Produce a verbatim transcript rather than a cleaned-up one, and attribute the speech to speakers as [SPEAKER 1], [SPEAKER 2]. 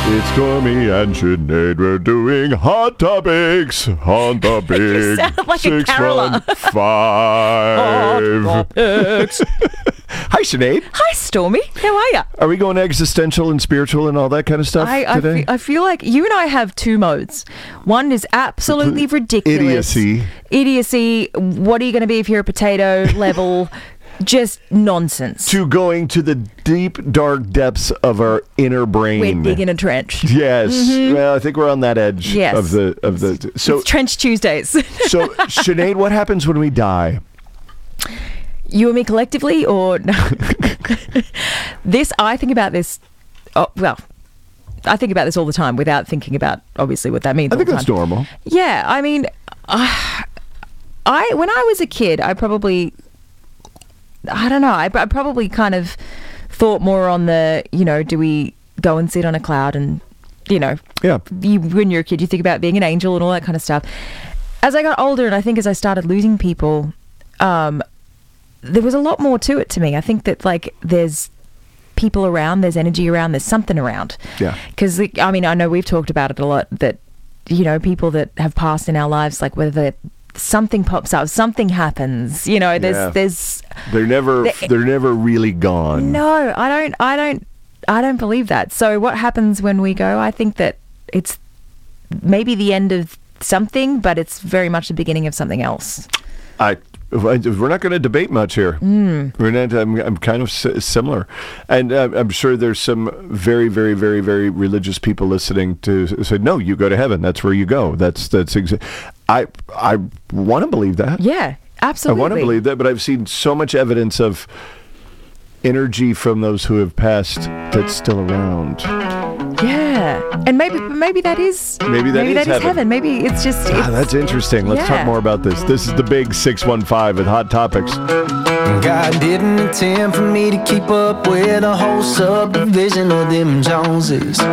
[SPEAKER 1] It's Stormy and Sinead. We're doing Hot Topics on the big
[SPEAKER 2] sound like a
[SPEAKER 1] six
[SPEAKER 2] caroler.
[SPEAKER 1] one five.
[SPEAKER 2] Hot Topics.
[SPEAKER 1] Hi, Sinead.
[SPEAKER 2] Hi, Stormy. How are you?
[SPEAKER 1] Are we going existential and spiritual and all that kind of stuff
[SPEAKER 2] I, I,
[SPEAKER 1] today?
[SPEAKER 2] fe- I feel like you and I have two modes. One is absolutely ridiculous.
[SPEAKER 1] Idiocy.
[SPEAKER 2] Idiocy. What are you going to be if you're a potato level? Just nonsense.
[SPEAKER 1] To going to the deep, dark depths of our inner brain.
[SPEAKER 2] We're digging a trench.
[SPEAKER 1] Yes.
[SPEAKER 2] Mm-hmm.
[SPEAKER 1] Well, I think we're on that edge
[SPEAKER 2] Yes.
[SPEAKER 1] of the of the. So,
[SPEAKER 2] It's Trench Tuesdays.
[SPEAKER 1] so Sinead, what happens when we die?
[SPEAKER 2] You and me collectively, or no? This, I think about this. Oh, well, I think about this all the time without thinking about obviously what that means.
[SPEAKER 1] I
[SPEAKER 2] all
[SPEAKER 1] think
[SPEAKER 2] the
[SPEAKER 1] that's
[SPEAKER 2] time.
[SPEAKER 1] normal.
[SPEAKER 2] Yeah, I mean, uh, I when I was a kid, I probably, I don't know, I, I probably kind of thought more on the, you know, do we go and sit on a cloud and, you know,
[SPEAKER 1] Yeah.
[SPEAKER 2] you, when you're a kid, you think about being an angel and all that kind of stuff. As I got older, and I think as I started losing people, um, there was a lot more to it to me. I think that, like, there's people around, there's energy around, there's something around.
[SPEAKER 1] Yeah.
[SPEAKER 2] Because, I mean, I know we've talked about it a lot, that, you know, people that have passed in our lives, like whether something pops up, something happens, you know, there's,
[SPEAKER 1] Yeah.
[SPEAKER 2] there's,
[SPEAKER 1] They're never
[SPEAKER 2] The-
[SPEAKER 1] they're never really gone.
[SPEAKER 2] no, I don't, I don't, I don't believe that. So what happens when we go? I think that it's maybe the end of something, but it's very much the beginning of something else.
[SPEAKER 1] I we're not going to debate much here.
[SPEAKER 2] Mm.
[SPEAKER 1] We're not. I'm, I'm kind of s- similar, and uh, I'm sure there's some very, very, very, very religious people listening to say, "No, you go to heaven. That's where you go." That's that's. Exa- I I want to believe that.
[SPEAKER 2] Yeah, absolutely.
[SPEAKER 1] I want to believe that, but I've seen so much evidence of energy from those who have passed that's still around.
[SPEAKER 2] Yeah, and maybe maybe that is
[SPEAKER 1] Maybe that
[SPEAKER 2] maybe
[SPEAKER 1] is
[SPEAKER 2] that is
[SPEAKER 1] heaven.
[SPEAKER 2] heaven. Maybe it's just
[SPEAKER 1] Ah,
[SPEAKER 2] it's,
[SPEAKER 1] that's interesting. Let's
[SPEAKER 2] Yeah.
[SPEAKER 1] talk more about this. This is the big six one five at Hot Topics.
[SPEAKER 3] God didn't intend for me to keep up with a whole subdivision of them Joneses.